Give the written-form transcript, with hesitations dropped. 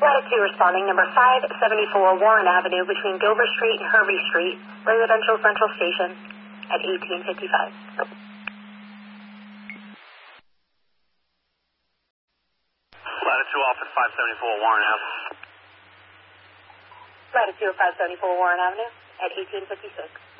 Latitude responding, number 574 Warren Avenue between Dover Street and Hervey Street, Residential Central Station at 1855. Latitude off at 574 Warren Avenue. Latitude 574 Warren Avenue at 1856.